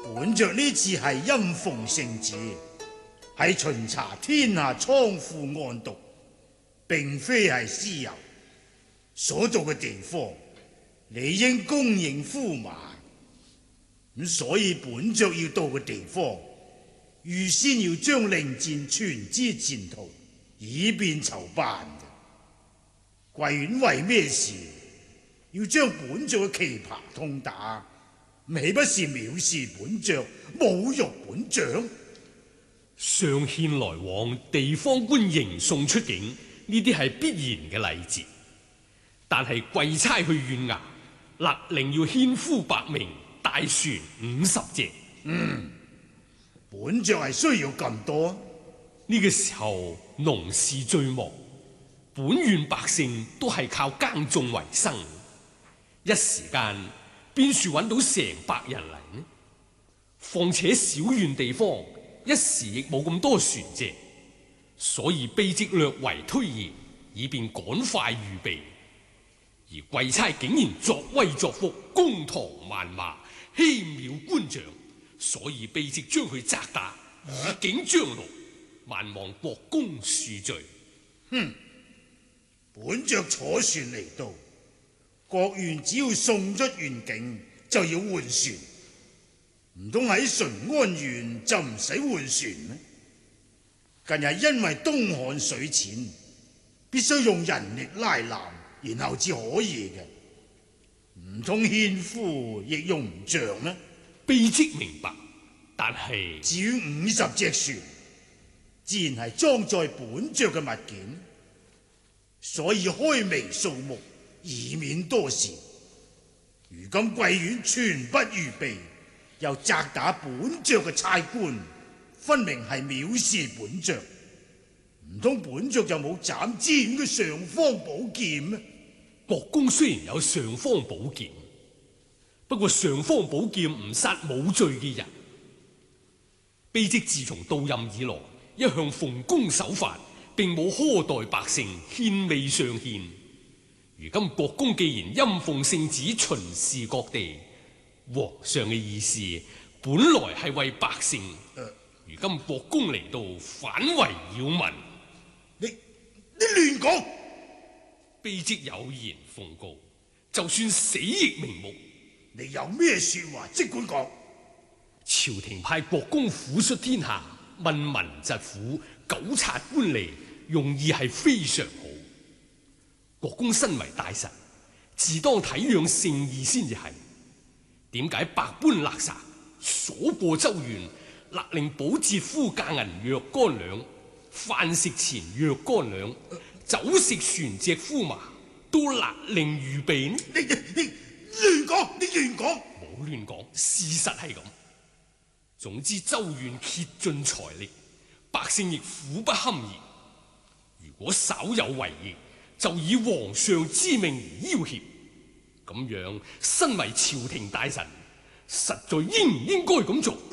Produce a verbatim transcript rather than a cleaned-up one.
本着呢次係陰奉聖旨，係巡查天下倉庫案牘，並非係私遊。所到嘅地方，理應供應駙馬。咁所以本着要到嘅地方，預先要將令箭傳之前途，以便籌辦。貴院為咩事要將本着嘅奇葩痛打？豈不是藐視本將，侮辱本將？ 上獻來往，地方官迎送出境，呢啲係必然嘅禮節。但係貴差去縣衙，勒令要牽夫百名，大船五十隻。 嗯，本將係需要咁多。 呢個時候農事最忙，本縣百姓都係靠耕種為生，一時間邊處揾到成百人嚟呢？況且小縣地方一時亦冇咁多船隻，所以卑職略為推延，以便趕快預備。而貴差竟然作威作福，公堂謾罵，欺藐官長，所以卑職將佢責打，以警將怒，萬望國公恕罪。 哼！本將坐船嚟到，各縣只要送出縣境就要換船，唔通喺淳安縣就唔使換船咩？近日因為東漢水淺，必須用人力拉纜，然後至可以嘅。唔通獻夫亦用唔着咩？ 卑職明白，但係至於五十隻船，自然係裝載本將嘅物件，所以開微數目，以免多事。如今貴院全不預備，又責打本將嘅差官，分明係藐視本將。唔通本將就冇斬知縣嘅尚方寶劍咩？ 國公雖然有尚方寶劍，不過尚方寶劍唔殺冇罪嘅人。卑職自從到任以來，一向奉公守法，並冇苛待百姓，獻媚上獻。如今國公既然陰奉聖旨巡視各地，皇上嘅意思本來係為百姓，如今國公嚟到反為擾民。 你你亂講！ 卑職有言奉告，就算死亦瞑目。 你有咩說話即管講。 朝廷派國公撫恤天下，問民疾苦，糾察官吏，用意係非常好。國公身為大臣，自當體諒聖意先至係。點解百般勒殺，所過州縣，勒令保節夫價銀若干兩，飯食錢若干兩，酒食船隻駙馬，都勒令預備呢？ 你你你亂講！你亂講！ 冇亂講，事實係咁。總之州縣竭盡財力，百姓亦苦不堪言。如果稍有違逆，就以皇上之命而要挾，咁樣身為朝廷大臣，實在應唔應該咁做？